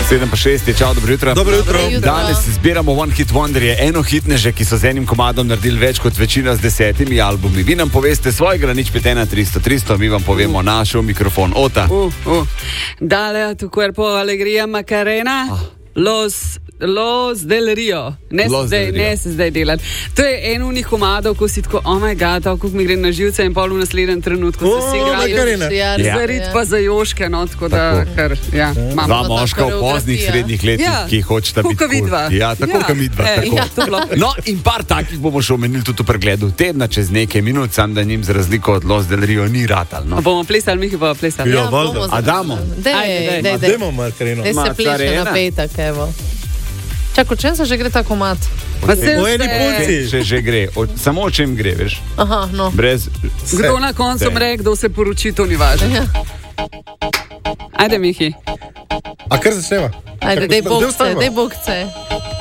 7:06, čau, dobro jutro. Dobro jutro. Danes zbiramo One Hit Wonderje, enohitneže, ki so z enim komadom naredili več kot večina z 10 albumi. Vi nam poveste svojega, nič 51300, mi vam povemo našo mikrofon. Ota. Dale a tu cuerpo alegría Macarena. Los del Rio. Ne se zdaj delati. To je en unih komadov, ko si tako, oh my god, kako mi gre na živce in pol v naslednjem trenutku se si igrajo. Zarit pa za joške, no, tako da, ker, ja. Dva moška v poznih srednjih letih, ki hočeta biti cool. Ja, tako ka midva. No, in par takih bomo še omenili tudi v pregledu tedna čez nekaj minut, sam da njim z razliko od Los del Rio ni ratal, no. Bomo plesali, Mihi bomo plesali. Ja, valjda. Adamo. Dajmo, Makarena. Daj se pleše na petek, evo. Čak, o čem se že gre ta komad? O eni punci. Že gre. Samo o čem gre, veš? Aha, no. Brez... Kdo na koncu mre, kdo se poroči, to ni važno. Ja. Ajde, Mihi. A kar začneva? Ajde, dej bokce.